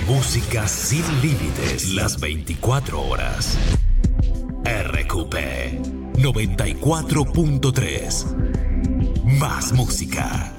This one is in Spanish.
Música sin límites las 24 horas. RQP 94.3. Más música.